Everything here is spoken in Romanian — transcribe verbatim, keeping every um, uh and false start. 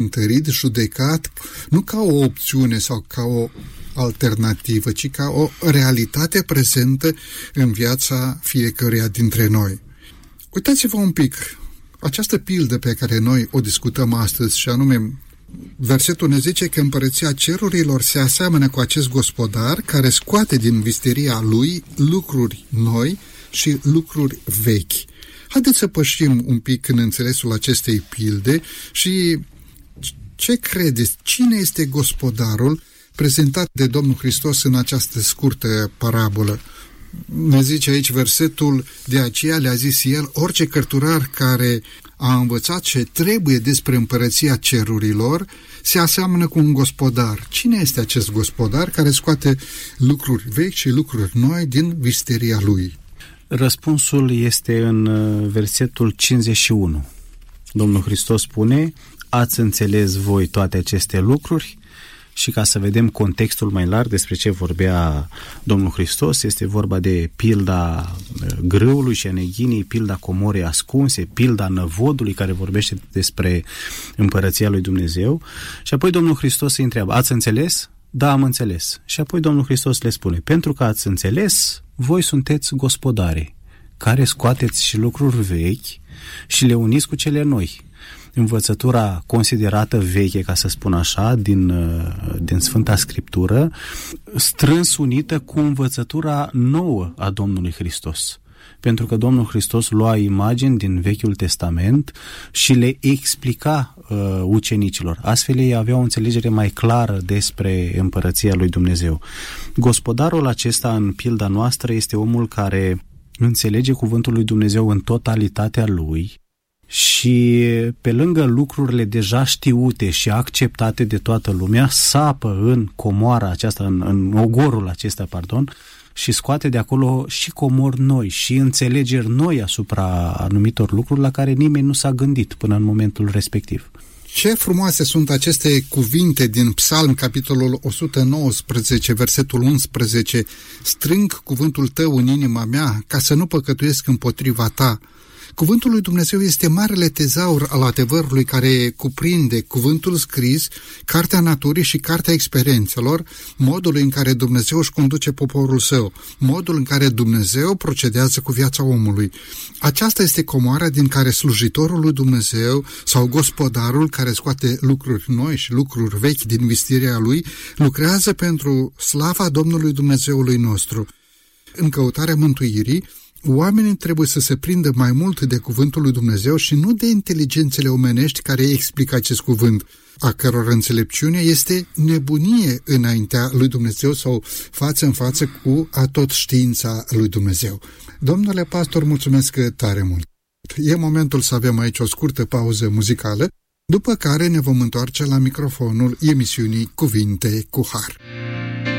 cântărit, judecat, nu ca o opțiune sau ca o alternativă, ci ca o realitate prezentă în viața fiecăruia dintre noi. Uitați-vă un pic, această pildă pe care noi o discutăm astăzi, și anume, versetul ne zice că împărăția cerurilor se aseamănă cu acest gospodar care scoate din visteria lui lucruri noi și lucruri vechi. Haideți să pășim un pic în înțelesul acestei pilde și ce credeți? Cine este gospodarul prezentat de Domnul Hristos în această scurtă parabolă? Ne zice aici versetul: de aceea le-a zis el, orice cărturar care a învățat ce trebuie despre împărăția cerurilor se aseamănă cu un gospodar. Cine este acest gospodar care scoate lucruri vechi și lucruri noi din visteria lui? Răspunsul este în versetul cincizeci și unu. Domnul Hristos spune: ați înțeles voi toate aceste lucruri? Și ca să vedem contextul mai larg despre ce vorbea Domnul Hristos, este vorba de pilda grâului și a neghinii, pilda comorei ascunse, pilda năvodului care vorbește despre împărăția lui Dumnezeu. Și apoi Domnul Hristos îi întreabă: ați înțeles? Da, am înțeles. Și apoi Domnul Hristos le spune: pentru că ați înțeles, voi sunteți gospodari, care scoateți și lucruri vechi și le uniți cu cele noi. Învățătura considerată veche, ca să spun așa, din, din Sfânta Scriptură, strâns unită cu învățătura nouă a Domnului Hristos. Pentru că Domnul Hristos lua imagini din Vechiul Testament și le explica uh, ucenicilor. Astfel ei aveau o înțelegere mai clară despre împărăția lui Dumnezeu. Gospodarul acesta în pilda noastră este omul care înțelege cuvântul lui Dumnezeu în totalitatea lui și pe lângă lucrurile deja știute și acceptate de toată lumea, sapă în comoara aceasta, în, în ogorul acesta, pardon, și scoate de acolo și comori noi și înțelegeri noi asupra anumitor lucruri la care nimeni nu s-a gândit până în momentul respectiv. Ce frumoase sunt aceste cuvinte din Psalm, capitolul o sută nouăsprezece, versetul unsprezece. Strâng cuvântul tău în inima mea ca să nu păcătuiesc împotriva ta. Cuvântul lui Dumnezeu este marele tezaur al adevărului care cuprinde cuvântul scris, cartea naturii și cartea experiențelor, modul în care Dumnezeu își conduce poporul său, modul în care Dumnezeu procedează cu viața omului. Aceasta este comoara din care slujitorul lui Dumnezeu sau gospodarul care scoate lucruri noi și lucruri vechi din vistirea lui lucrează pentru slava Domnului Dumnezeului nostru. În căutarea mântuirii, oamenii trebuie să se prindă mai mult de cuvântul lui Dumnezeu și nu de inteligențele omenești care explică acest cuvânt, a căror înțelepciune este nebunie înaintea lui Dumnezeu sau față în față cu atot știința lui Dumnezeu. Domnule pastor, mulțumesc tare mult! E momentul să avem aici o scurtă pauză muzicală, după care ne vom întoarce la microfonul emisiunii Cuvinte cu Har.